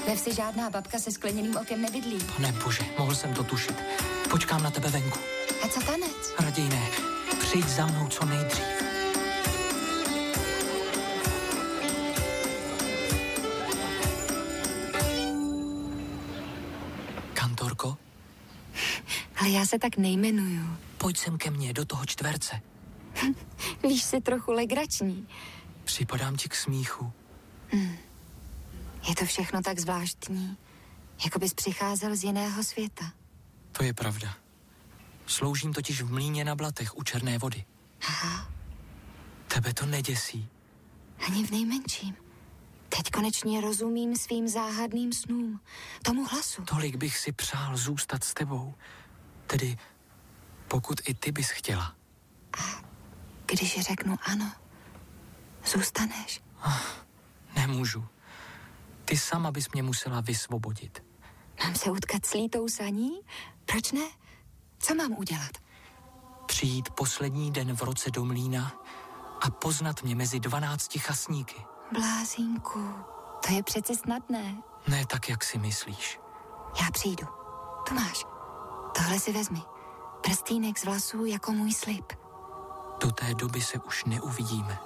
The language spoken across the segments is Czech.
Ve vsi žádná babka se skleněným okem nebydlí. Panebože, mohl jsem to tušit. Počkám na tebe venku. A co tanec? Raději ne. Přijď za mnou co nejdřív. Kantorko? Ale já se tak nejmenuju. Pojď sem ke mně, do toho čtverce. Víš, jsi trochu legrační. Připadám ti k smíchu. Je to všechno tak zvláštní. Jako bys přicházel z jiného světa. To je pravda. Sloužím totiž v mlýně na Blatech u Černé Vody. Aha. Tebe to neděsí? Ani v nejmenším. Teď konečně rozumím svým záhadným snům. Tomu hlasu. Tolik bych si přál zůstat s tebou. Tedy, pokud i ty bys chtěla. A když řeknu ano, zůstaneš? Nemůžu. Ty sama bys mě musela vysvobodit. Mám se utkat s lítou saní? Proč ne? Co mám udělat? Přijít poslední den v roce do mlýna a poznat mě mezi 12 chasníky. Blázínku, to je přece snadné. Ne tak, jak si myslíš. Já přijdu. Tomáš, tohle si vezmi. Prstýnek z vlasů jako můj slib. Do té doby se už neuvidíme.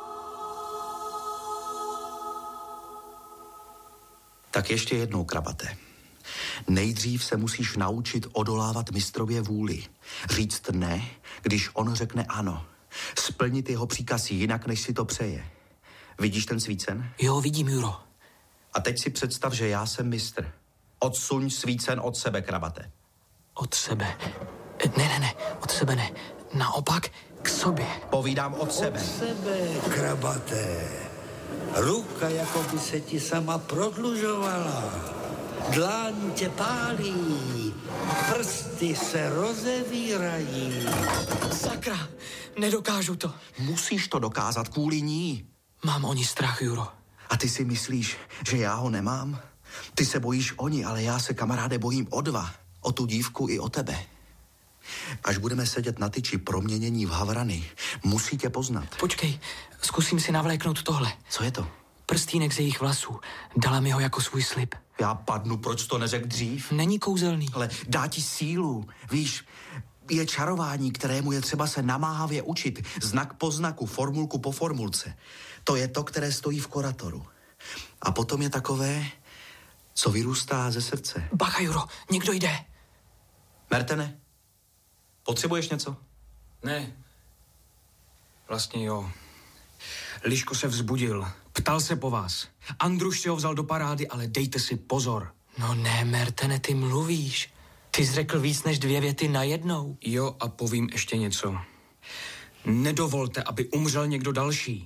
Tak ještě jednou, Krabate. Nejdřív se musíš naučit odolávat mistrově vůli. Říct ne, když on řekne ano. Splnit jeho příkaz jinak, než si to přeje. Vidíš ten svícen? Jo, vidím, Juro. A teď si představ, že já jsem mistr. Odsuň svícen od sebe, Krabate. Od sebe. Ne, od sebe ne. Naopak k sobě. Povídám od sebe. Od sebe, Krabate. Ruka jako by se ti sama prodlužovala. Dláň tě pálí. Prsty se rozevírají. Sakra, nedokážu to. Musíš to dokázat kvůli ní. Mám o ní strach, Juro. A ty si myslíš, že já ho nemám? Ty se bojíš o ní, ale já se, kamaráde, bojím o dva. O tu dívku i o tebe. Až budeme sedět na tyči proměnění v havrany, musí tě poznat. Počkej, zkusím si navléknout tohle. Co je to? Prstýnek z jejich vlasů. Dala mi ho jako svůj slib. Já padnu, proč to neřekl dřív? Není kouzelný. Ale dá ti sílu. Víš, je čarování, kterému je třeba se namáhavě učit. Znak po znaku, formulku po formulce. To je to, které stojí v koratoru. A potom je takové, co vyrůstá ze srdce. Bacha, Juro, někdo jde. Mertene, potřebuješ něco? Ne. Vlastně jo. Liško se vzbudil. Ptal se po vás. Andruš si ho vzal do parády, ale dejte si pozor. No ne, Mertene, ty mluvíš. Ty jsi řekl víc než 2 věty najednou. Jo, a povím ještě něco. Nedovolte, aby umřel někdo další.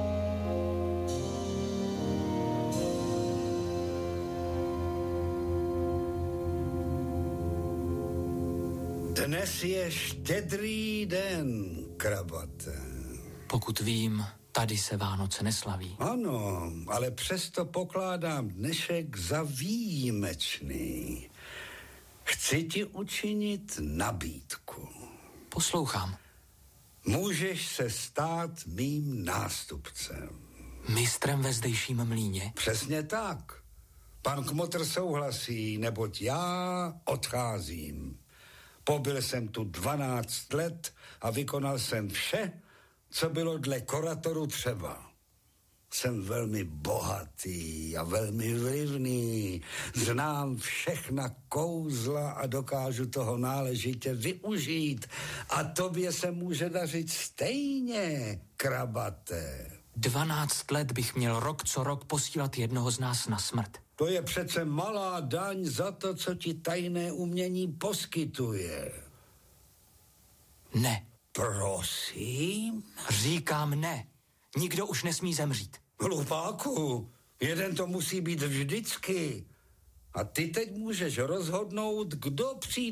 Dnes je štědrý den, Krabate. Pokud vím, tady se Vánoce neslaví. Ano, ale přesto pokládám dnešek za výjimečný. Chci ti učinit nabídku. Poslouchám. Můžeš se stát mým nástupcem. Mistrem ve zdejším mlýně? Přesně tak. Pan Kmotr souhlasí, neboť já odcházím. Pobyl jsem tu 12 let a vykonal jsem vše, co bylo dle koratoru třeba. Jsem velmi bohatý a velmi vlivný. Znám všechna kouzla a dokážu toho náležitě využít. A tobě se může dařit stejně, Krabate. 12 let bych měl rok co rok posílat jednoho z nás na smrt. To je přece malá daň za to, co ti tajné umění poskytuje. Ne. Prosím? Říkám ne. Nikdo už nesmí zemřít. Hlupáku, jeden to musí být vždycky. A ty teď můžeš rozhodnout, kdo přijde